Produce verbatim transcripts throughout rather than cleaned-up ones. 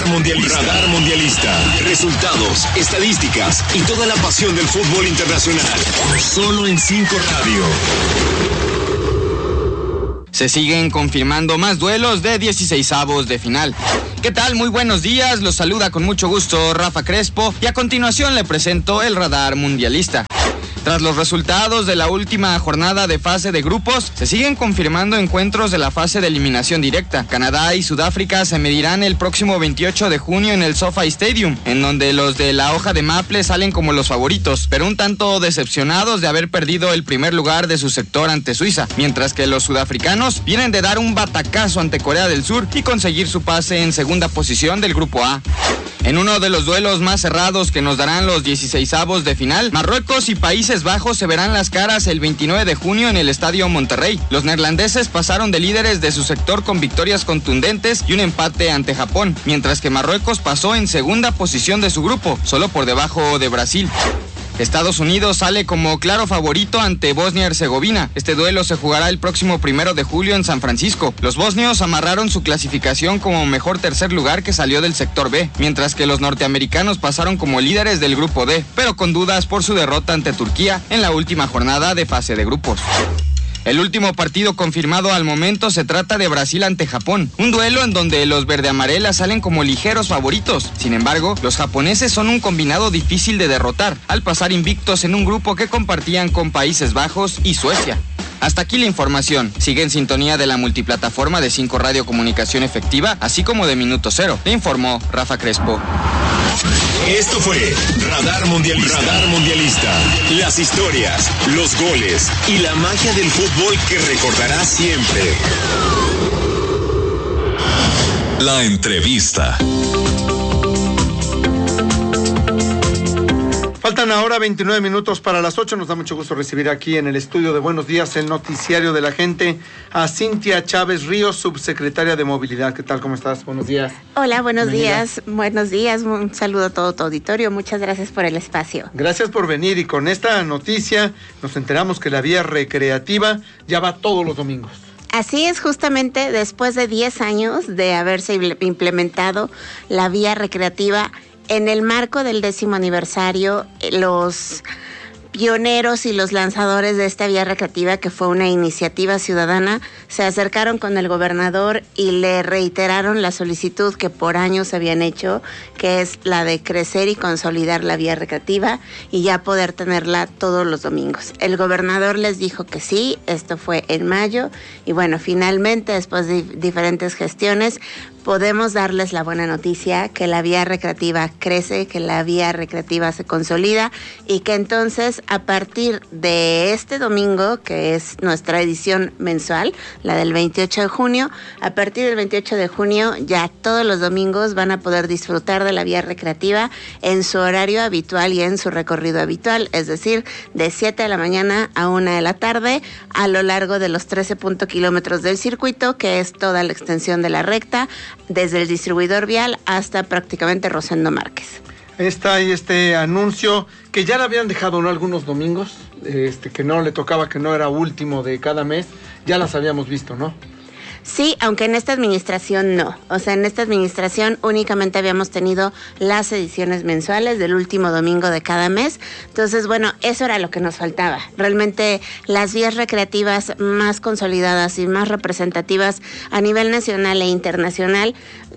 Mundialista. Radar Mundialista. Resultados, estadísticas y toda la pasión del fútbol internacional. Solo en cinco Radio. Se siguen confirmando más duelos de dieciseisavos de final. ¿Qué tal? Muy buenos días, los saluda con mucho gusto Rafa Crespo y a continuación le presento el Radar Mundialista. Tras los resultados de la última jornada de fase de grupos, se siguen confirmando encuentros de la fase de eliminación directa. Canadá y Sudáfrica se medirán el próximo veintiocho de junio en el SoFi Stadium, en donde los de la hoja de maple salen como los favoritos, pero un tanto decepcionados de haber perdido el primer lugar de su sector ante Suiza, mientras que los sudafricanos vienen de dar un batacazo ante Corea del Sur y conseguir su pase en segunda posición del grupo A. En uno de los duelos más cerrados que nos darán los dieciseisavos de final, Marruecos y Países Bajos se verán las caras el veintinueve de junio en el Estadio Monterrey. Los neerlandeses pasaron de líderes de su sector con victorias contundentes y un empate ante Japón, mientras que Marruecos pasó en segunda posición de su grupo, solo por debajo de Brasil. Estados Unidos sale como claro favorito ante Bosnia-Herzegovina. Este duelo se jugará el próximo primero de julio en San Francisco. Los bosnios amarraron su clasificación como mejor tercer lugar que salió del sector B, mientras que los norteamericanos pasaron como líderes del grupo D, pero con dudas por su derrota ante Turquía en la última jornada de fase de grupos. El último partido confirmado al momento se trata de Brasil ante Japón, un duelo en donde los verde-amarelas salen como ligeros favoritos. Sin embargo, los japoneses son un combinado difícil de derrotar, al pasar invictos en un grupo que compartían con Países Bajos y Suecia. Hasta aquí la información. Sigue en sintonía de la multiplataforma de cinco Radio Comunicación Efectiva, así como de Minuto Cero. Le informó Rafa Crespo. Esto fue Radar Mundialista. Radar Mundialista. Las historias, los goles y la magia del fútbol que recordarás siempre. La entrevista. Faltan ahora veintinueve minutos para las ocho. Nos da mucho gusto recibir aquí en el estudio de Buenos Días, el noticiario de la gente, a Cintia Chávez Ríos, subsecretaria de Movilidad. ¿Qué tal? ¿Cómo estás? Buenos días. Hola, buenos Bienvenida. días. Buenos días. Un saludo a todo tu auditorio. Muchas gracias por el espacio. Gracias por venir y con esta noticia nos enteramos que la vía recreativa ya va todos los domingos. Así es, justamente después de diez años de haberse implementado la vía recreativa. En el marco del décimo aniversario, los pioneros y los lanzadores de esta vía recreativa, que fue una iniciativa ciudadana, se acercaron con el gobernador y le reiteraron la solicitud que por años habían hecho, que es la de crecer y consolidar la vía recreativa y ya poder tenerla todos los domingos. El gobernador les dijo que sí, esto fue en mayo, y bueno, finalmente, después de diferentes gestiones, podemos darles la buena noticia que la vía recreativa crece, que la vía recreativa se consolida y que entonces a partir de este domingo, que es nuestra edición mensual, la del veintiocho de junio, a partir del veintiocho de junio ya todos los domingos van a poder disfrutar de la vía recreativa en su horario habitual y en su recorrido habitual, es decir, de siete de la mañana a una de la tarde a lo largo de los trece punto cinco kilómetros del circuito, que es toda la extensión de la recta, desde el distribuidor vial hasta prácticamente Rosendo Márquez. Está ahí este anuncio que ya le habían dejado, ¿no? Algunos domingos, este, que no le tocaba, que no era último de cada mes, ya las habíamos visto, ¿no? Sí, aunque en esta administración no. O sea, en esta administración únicamente habíamos tenido las ediciones mensuales del último domingo de cada mes. Entonces, bueno, eso era lo que nos faltaba. Realmente las vías recreativas más consolidadas y más representativas a nivel nacional e internacional,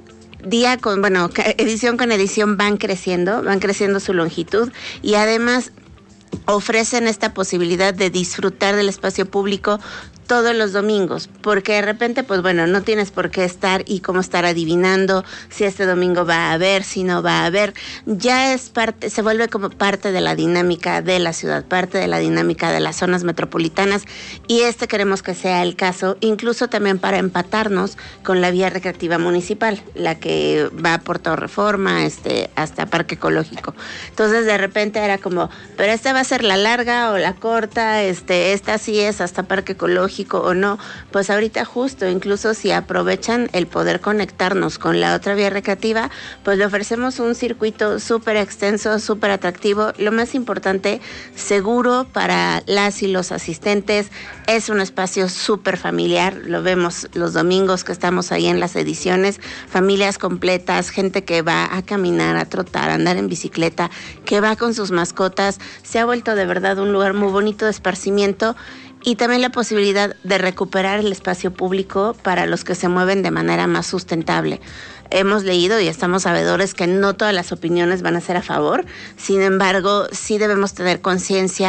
día con, bueno, edición con edición van creciendo, van creciendo su longitud y además ofrecen esta posibilidad de disfrutar del espacio público todos los domingos, porque de repente, pues bueno, no tienes por qué estar y cómo estar adivinando si este domingo va a haber, si no va a haber. Ya es parte, se vuelve como parte de la dinámica de la ciudad, parte de la dinámica de las zonas metropolitanas, y este queremos que sea el caso, incluso también para empatarnos con la vía recreativa municipal, la que va por Torre Reforma, este, hasta Parque Ecológico. Entonces, de repente era como, pero esta va a ser la larga o la corta, este, esta sí es hasta Parque Ecológico, México o no, pues ahorita justo, incluso si aprovechan el poder conectarnos con la otra vía recreativa, pues le ofrecemos un circuito súper extenso, súper atractivo, lo más importante, seguro para las y los asistentes, es un espacio súper familiar, lo vemos los domingos que estamos ahí en las ediciones, familias completas, gente que va a caminar, a trotar, a andar en bicicleta, que va con sus mascotas, se ha vuelto de verdad un lugar muy bonito de esparcimiento y también la posibilidad de recuperar el espacio público para los que se mueven de manera más sustentable. Hemos leído y estamos sabedores que no todas las opiniones van a ser a favor, sin embargo, sí debemos tener conciencia